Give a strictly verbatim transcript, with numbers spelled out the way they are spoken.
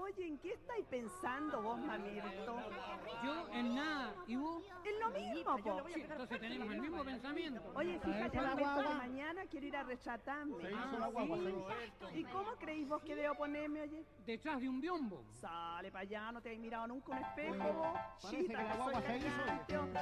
Oye, ¿en qué estáis pensando vos, Mamerto? Yo en nada, ¿y vos? En lo mismo, po. Sí, entonces tenemos el mismo pensamiento. Oye, fíjate, Trae la Mamerto, que guagua. mañana quiero ir a retratarme. Se hizo Ah, la guagua, sí. se hizo. ¿Y cómo creéis vos que debo ponerme, oye? Detrás de un biombo. Sale para allá, no te habéis mirado nunca un espejo, vos. Parece que la Chita, guagua soy se hizo, oye. cagante,